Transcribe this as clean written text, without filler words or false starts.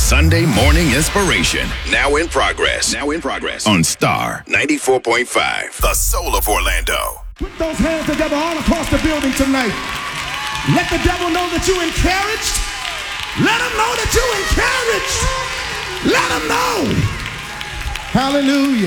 Sunday morning inspiration. Now in progress. On Star 94.5. The soul of Orlando. Put those hands together all across the building tonight. Let the devil know that you're encouraged. Let him know that you're encouraged. Let him know. Hallelujah.